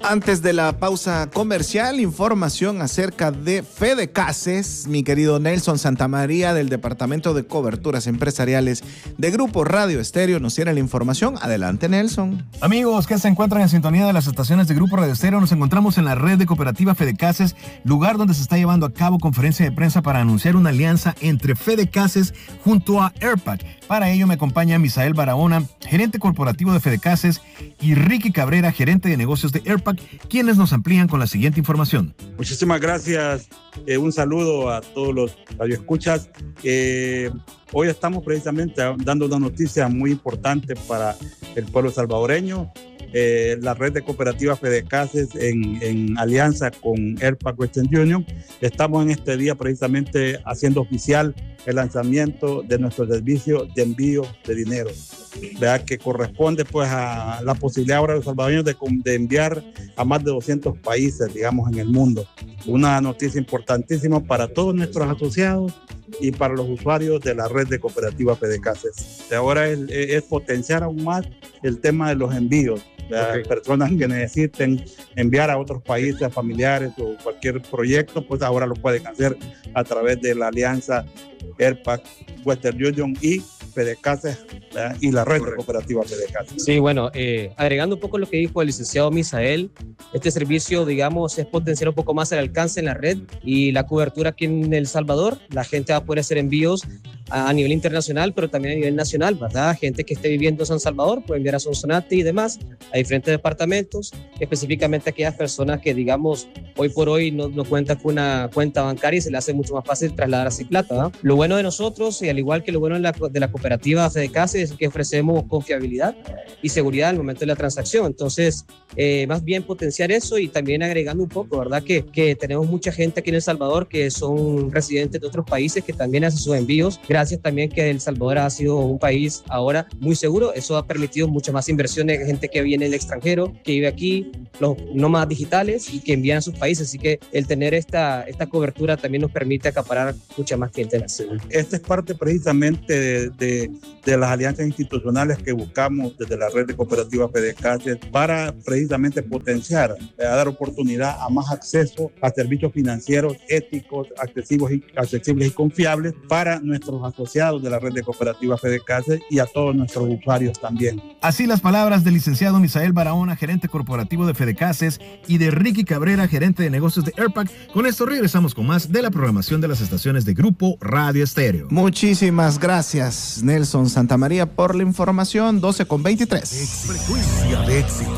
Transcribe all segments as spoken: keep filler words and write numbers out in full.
Antes de la pausa comercial, información acerca de Fedecases. Mi querido Nelson Santamaría, del Departamento de Coberturas Empresariales de Grupo Radio Estéreo, nos tiene la información. Adelante, Nelson. Amigos que se encuentran en sintonía de las estaciones de Grupo Radio Estéreo, nos encontramos en la red de cooperativa Fedecases, lugar donde se está llevando a cabo conferencia de prensa para anunciar una alianza entre Fedecases junto a Airpac. Para ello me acompaña Misael Barahona, gerente corporativo de Fedecases, y Ricky Cabrera, gerente de negocios de Airpac, quienes nos amplían con la siguiente información. Muchísimas gracias. Eh, un saludo a todos los radioescuchas. Eh, hoy estamos precisamente dando una noticia muy importante para el pueblo salvadoreño. Eh, la red de cooperativas Fedecases en, en alianza con Airpac Western Union. Estamos en este día precisamente haciendo oficial el lanzamiento de nuestro servicio de envío de dinero, ¿verdad? Que corresponde pues a la posibilidad ahora de los salvadoreños de, de enviar a más de doscientos países, digamos, en el mundo. Una noticia importantísima para todos nuestros asociados y para los usuarios de la red de cooperativas Fedecases. Ahora es, es potenciar aún más el tema de los envíos. Okay. Personas que necesiten enviar a otros países, a familiares o cualquier proyecto, pues ahora lo pueden hacer a través de la alianza Airpac Western Union y Fedecases, ¿verdad? Y la red de cooperativas Fedecases. Sí, bueno, eh, agregando un poco lo que dijo el licenciado Misael, este servicio, digamos, es potenciar un poco más el alcance en la red y la cobertura aquí en El Salvador. La gente va a poder hacer envíos a, a nivel internacional, pero también a nivel nacional, ¿verdad? Gente que esté viviendo en San Salvador puede enviar a Sonsonate y demás, a diferentes departamentos, específicamente aquellas personas que, digamos, hoy por hoy no, no cuentan con una cuenta bancaria y se les hace mucho más fácil trasladar así plata, ¿verdad? Lo bueno de nosotros, y al igual que lo bueno de la, de la cooperativa Fedecases, es que ofrecemos confiabilidad y seguridad al momento de la transacción. Entonces, eh, más bien potenciar eso y también agregando un poco, ¿verdad? Que, que tenemos mucha gente aquí en El Salvador que son residentes de otros países que también hacen sus envíos. Gracias también que El Salvador ha sido un país ahora muy seguro. Eso ha permitido muchas más inversiones de gente que viene del extranjero, que vive aquí, los nómadas digitales y que envían a sus países. Así que el tener esta, esta cobertura también nos permite acaparar mucha más clientela. Esta es parte precisamente de, de, de las alianzas institucionales que buscamos desde la red de cooperativas Fedecases para precisamente potenciar, a dar oportunidad a más acceso a servicios financieros éticos, accesibles y, accesibles y confiables para nuestros asociados de la red de cooperativas Fedecases y a todos nuestros usuarios también. Así las palabras del licenciado Misael Barahona, gerente corporativo de Fedecases, y de Ricky Cabrera, gerente de negocios de Airpac. Con esto regresamos con más de la programación de las estaciones de Grupo Radio Estéreo. Muchísimas gracias, Nelson Santamaría, por la información. doce con veintitrés. Frecuencia de éxitos.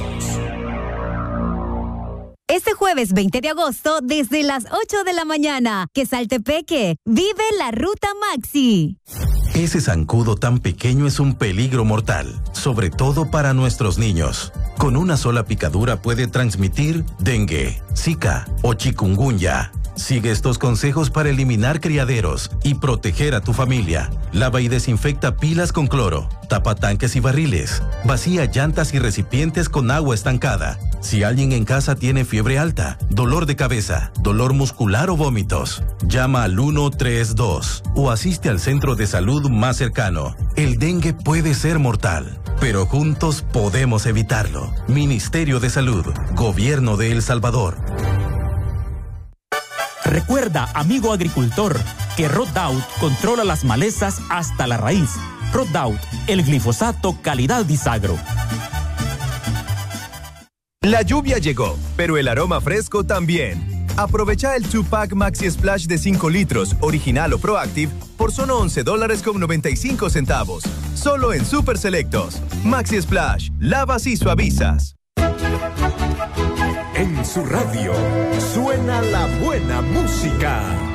Este jueves veinte de agosto, desde las ocho de la mañana, Quesaltepeque, vive la Ruta Maxi. Ese zancudo tan pequeño es un peligro mortal, sobre todo para nuestros niños. Con una sola picadura puede transmitir dengue, zika o chikungunya. Sigue estos consejos para eliminar criaderos y proteger a tu familia. Lava y desinfecta pilas con cloro, tapa tanques y barriles, vacía llantas y recipientes con agua estancada. Si alguien en casa tiene fiebre alta, dolor de cabeza, dolor muscular o vómitos, llama al uno tres dos o asiste al centro de salud más cercano. El dengue puede ser mortal, pero juntos podemos evitarlo. Ministerio de Salud, Gobierno de El Salvador. Recuerda, amigo agricultor, que Roundup controla las malezas hasta la raíz. Roundup, el glifosato calidad Bisagro. La lluvia llegó, pero el aroma fresco también. Aprovecha el dos pack Maxi Splash de cinco litros, original o Proactive, por solo once dólares con noventa y cinco centavos. Solo en Super Selectos. Maxi Splash, lavas y suavizas. En su radio, suena la buena música.